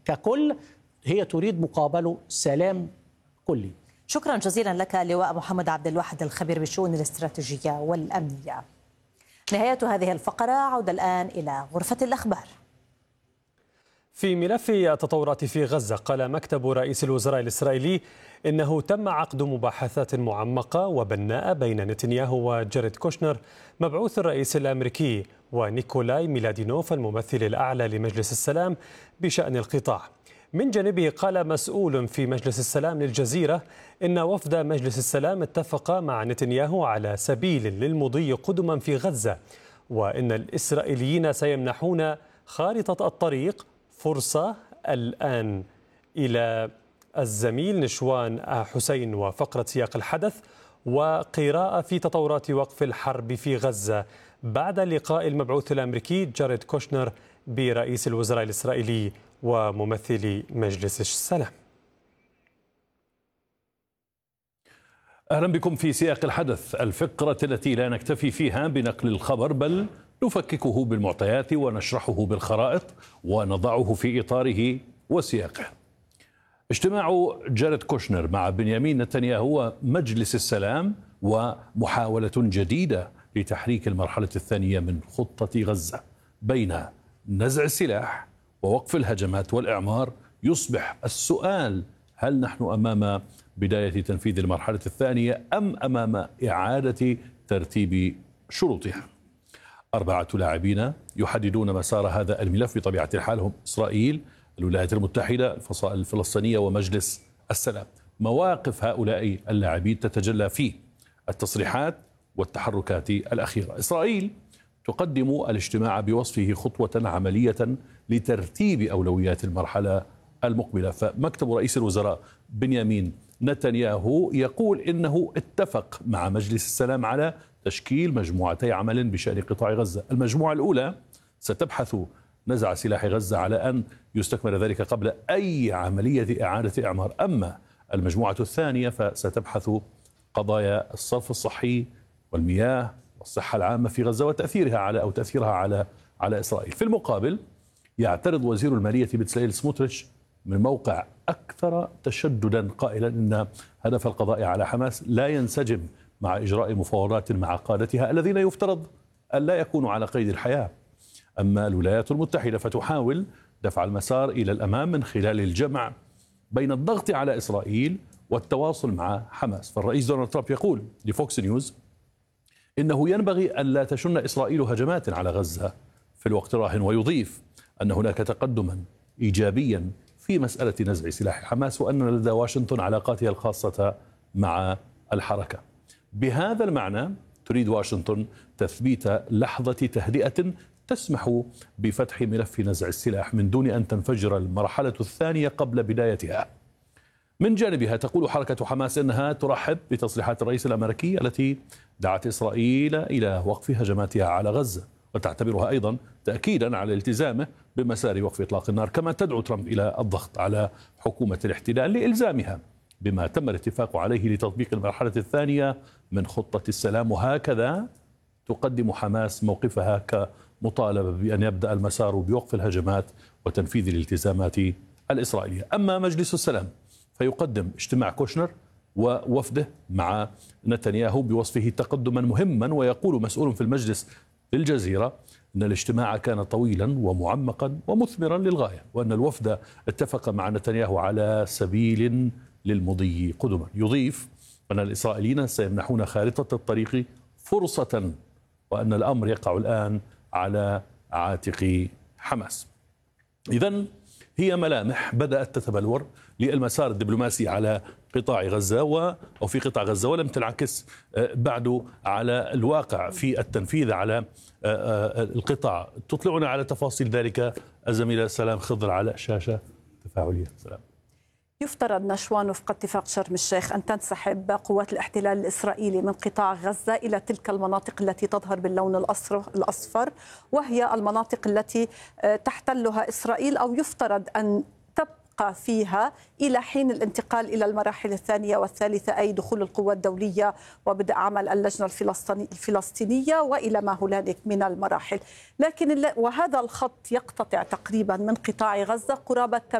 ككل هي تريد مقابله سلام كلي. شكرا جزيلا لك لواء محمد عبد الواحد الخبير بالشؤون الاستراتيجية والأمنية. نهاية هذه الفقرة، عودة الآن إلى غرفة الأخبار. في ملف التطورات في غزة، قال مكتب رئيس الوزراء الإسرائيلي إنه تم عقد مباحثات معمقة وبناءة بين نتنياهو وجاريد كوشنر مبعوث الرئيس الأمريكي ونيكولاي ميلادينوف الممثل الأعلى لمجلس السلام بشأن القطاع. من جانبه قال مسؤول في مجلس السلام للجزيرة إن وفد مجلس السلام اتفق مع نتنياهو على سبيل للمضي قدما في غزة، وإن الإسرائيليين سيمنحون خارطة الطريق فرصة الآن. إلى الزميل نشوان حسين وفقرة سياق الحدث وقراءة في تطورات وقف الحرب في غزة بعد لقاء المبعوث الأمريكي جاريد كوشنر برئيس الوزراء الإسرائيلي وممثلي مجلس السلام. أهلا بكم في سياق الحدث، الفقرة التي لا نكتفي فيها بنقل الخبر بل نفككه بالمعطيات ونشرحه بالخرائط ونضعه في إطاره وسياقه. اجتماع جاريد كوشنر مع بنيامين نتنياهو ومجلس السلام ومحاولة جديدة لتحريك المرحلة الثانية من خطة غزة بين نزع السلاح ووقف الهجمات والإعمار. يصبح السؤال: هل نحن أمام بداية تنفيذ المرحلة الثانية أم أمام إعادة ترتيب شروطها؟ 4 لاعبين يحددون مسار هذا الملف بطبيعة الحال، هم إسرائيل، الولايات المتحدة، الفصائل الفلسطينية ومجلس السلام. مواقف هؤلاء اللاعبين تتجلى في التصريحات والتحركات الأخيرة. إسرائيل تقدم الاجتماع بوصفه خطوة عملية لترتيب أولويات المرحلة المقبلة، فمكتب رئيس الوزراء بنيامين نتنياهو يقول إنه اتفق مع مجلس السلام على تشكيل مجموعتي عمل بشأن قطاع غزة. المجموعة الأولى ستبحث نزع سلاح غزة على أن يستكمل ذلك قبل أي عملية إعادة إعمار، أما المجموعة الثانية فستبحث قضايا الصرف الصحي والمياه والصحة العامة في غزة وتأثيرها على إسرائيل. في المقابل يعترض وزير المالية بتسليل سموتريتش من موقع أكثر تشددا قائلا إن هدف القضاء على حماس لا ينسجم مع إجراء مفاوضات مع قادتها الذين يفترض أن لا يكونوا على قيد الحياة. أما الولايات المتحدة فتحاول دفع المسار إلى الأمام من خلال الجمع بين الضغط على إسرائيل والتواصل مع حماس. فالرئيس دونالد ترامب يقول لفوكس نيوز إنه ينبغي أن لا تشن إسرائيل هجمات على غزة في الوقت الراهن، ويضيف أن هناك تقدما إيجابيا في مسألة نزع سلاح حماس وأن لدى واشنطن علاقاتها الخاصة مع الحركة. بهذا المعنى تريد واشنطن تثبيت لحظة تهدئة تسمح بفتح ملف نزع السلاح من دون أن تنفجر المرحلة الثانية قبل بدايتها. من جانبها تقول حركة حماس أنها ترحب بتصريحات الرئيس الأمريكي التي دعت إسرائيل إلى وقف هجماتها على غزة، وتعتبرها أيضا تأكيدا على التزامه بمسار وقف إطلاق النار. كما تدعو ترامب إلى الضغط على حكومة الاحتلال لإلزامها بما تم الاتفاق عليه لتطبيق المرحلة الثانية من خطة السلام، وهكذا تقدم حماس موقفها كمطالبة بأن يبدأ المسار بوقف الهجمات وتنفيذ الالتزامات الإسرائيلية. أما مجلس السلام فيقدم اجتماع كوشنر ووفده مع نتنياهو بوصفه تقدما مهما، ويقول مسؤول في المجلس في الجزيرة أن الاجتماع كان طويلا ومعمقا ومثمرا للغاية، وأن الوفد اتفق مع نتنياهو على سبيل للمضي قدما. يضيف أن الإسرائيليين سيمنحون خارطة الطريق فرصة، وأن الأمر يقع الآن على عاتق حماس. إذن هي ملامح بدأت تتبلور للمسار الدبلوماسي على قطاع غزة أو في قطاع غزة، ولم تنعكس بعد على الواقع في التنفيذ على القطاع. تطلعنا على تفاصيل ذلك الزميلة سلام خضر على شاشة تفاعلية. سلام. يفترض نشوان وفق اتفاق شرم الشيخ أن تنسحب قوات الاحتلال الإسرائيلي من قطاع غزة إلى تلك المناطق التي تظهر باللون الأصفر، وهي المناطق التي تحتلها إسرائيل، أو يفترض أن تبقى فيها إلى حين الانتقال إلى المراحل الثانية والثالثة، أي دخول القوى الدولية وبدء عمل اللجنة الفلسطينية وإلى ما هنالك من المراحل. لكن وهذا الخط يقتطع تقريبا من قطاع غزة قرابة